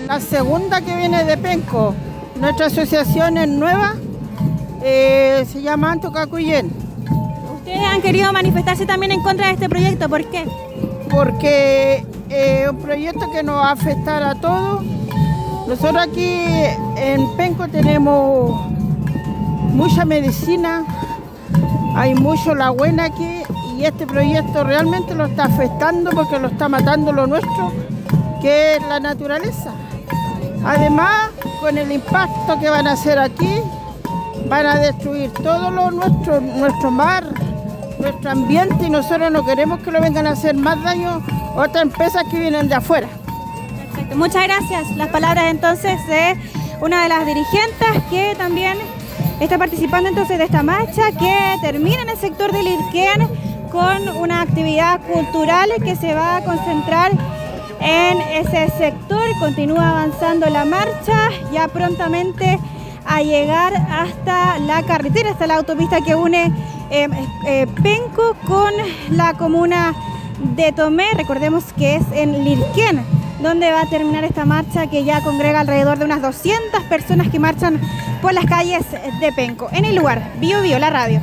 La segunda que viene de Penco. Nuestra asociación es nueva, se llama Antocacuyén. Ustedes han querido manifestarse también en contra de este proyecto, ¿por qué? Porque es un proyecto que nos va a afectar a todos. Nosotros aquí en Penco tenemos mucha medicina, hay mucho la buena aquí y este proyecto realmente lo está afectando porque lo está matando lo nuestro, que es la naturaleza. Además, con el impacto que van a hacer aquí, van a destruir todo nuestro mar, nuestro ambiente, y nosotros no queremos que lo vengan a hacer más daño otras empresas que vienen de afuera. Perfecto, muchas gracias. Las palabras entonces de una de las dirigentes que también está participando entonces de esta marcha que termina en el sector de Lirquén con una actividad cultural que se va a concentrar en ese sector. Continúa avanzando la marcha ya prontamente a llegar hasta la carretera, hasta la autopista que une Penco con la comuna de Tomé. Recordemos que es en Lirquén donde va a terminar esta marcha que ya congrega alrededor de unas 200 personas que marchan por las calles de Penco. En el lugar, Bio Bio, la radio.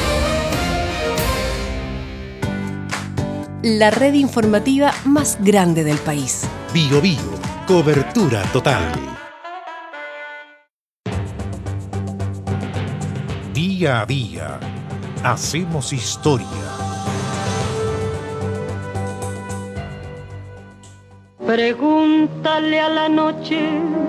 La red informativa más grande del país. Bio Bio, cobertura total. Día a día, hacemos historia. Pregúntale a la noche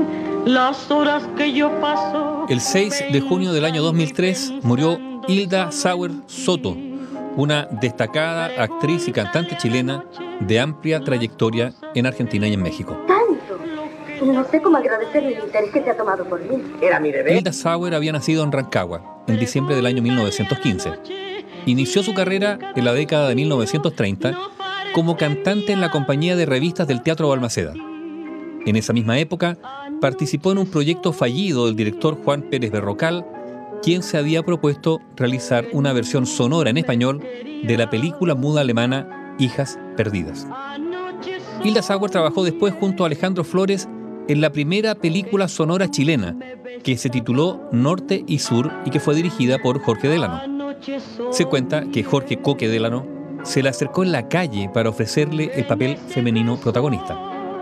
las horas que yo paso. El 6 de junio del año 2003 murió Hilda Sauer Soto, una destacada actriz y cantante chilena de amplia trayectoria en Argentina y en México. ¡Tanto! No sé cómo agradecerle el interés que te ha tomado por mí. Era mi bebé. Hilda Sauer había nacido en Rancagua en diciembre del año 1915. Inició su carrera en la década de 1930 como cantante en la compañía de revistas del Teatro Balmaceda. En esa misma época participó en un proyecto fallido del director Juan Pérez Berrocal, quien se había propuesto realizar una versión sonora en español de la película muda alemana Hijas Perdidas. Hilda Sauer trabajó después junto a Alejandro Flores en la primera película sonora chilena, que se tituló Norte y Sur y que fue dirigida por Jorge Delano. Se cuenta que Jorge Coque Delano se le acercó en la calle para ofrecerle el papel femenino protagonista.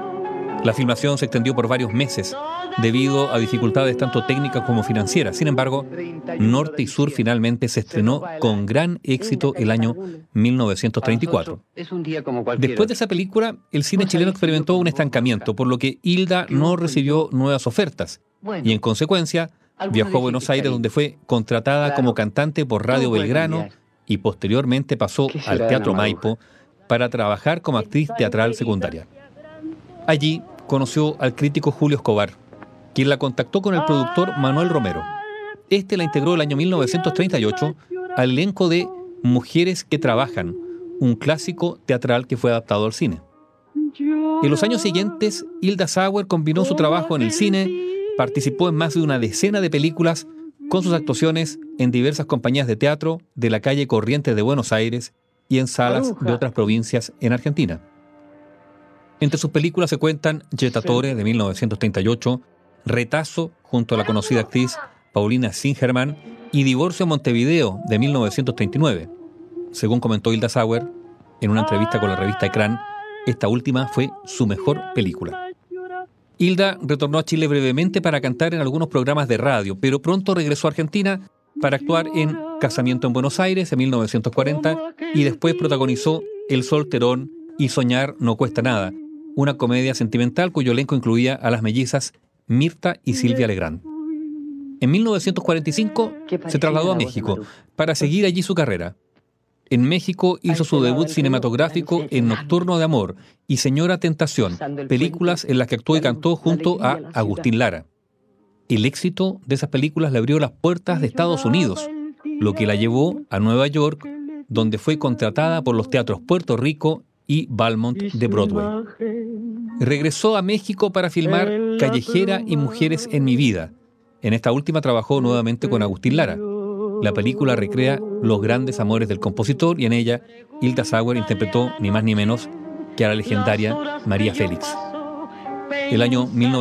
La filmación se extendió por varios meses debido a dificultades tanto técnicas como financieras. Sin embargo, Norte y Sur finalmente se estrenó con gran éxito el año 1934. Después de esa película, el cine chileno experimentó un estancamiento, por lo que Hilda no recibió nuevas ofertas y en consecuencia viajó a Buenos Aires, donde fue contratada como cantante por Radio Belgrano y posteriormente pasó al Teatro Maipo para trabajar como actriz teatral secundaria. Allí conoció al crítico Julio Escobar, quien la contactó con el productor Manuel Romero. Este la integró el año 1938 al elenco de Mujeres que Trabajan, un clásico teatral que fue adaptado al cine. En los años siguientes, Hilda Sauer combinó su trabajo en el cine, participó en más de una decena de películas con sus actuaciones en diversas compañías de teatro de la calle Corrientes de Buenos Aires y en salas de otras provincias en Argentina. Entre sus películas se cuentan Jettatore de 1938, Retazo junto a la conocida actriz Paulina Singerman y Divorcio en Montevideo de 1939. Según comentó Hilda Sauer en una entrevista con la revista Ecrán, esta última fue su mejor película. Hilda retornó a Chile brevemente para cantar en algunos programas de radio, pero pronto regresó a Argentina para actuar en Casamiento en Buenos Aires en 1940 y después protagonizó El Solterón y Soñar no cuesta nada, una comedia sentimental cuyo elenco incluía a las mellizas Mirta y Silvia Legrand. En 1945 se trasladó a México para seguir allí su carrera. En México hizo su debut cinematográfico en Nocturno de Amor y Señora Tentación, películas en las que actuó y cantó junto a Agustín Lara. El éxito de esas películas le abrió las puertas de Estados Unidos, lo que la llevó a Nueva York, donde fue contratada por los teatros Puerto Rico y Valmont de Broadway. Regresó a México para filmar Callejera y Mujeres en mi vida. En esta última trabajó nuevamente con Agustín Lara. La película recrea los grandes amores del compositor y en ella Hilda Sauer interpretó ni más ni menos que a la legendaria María Félix. El año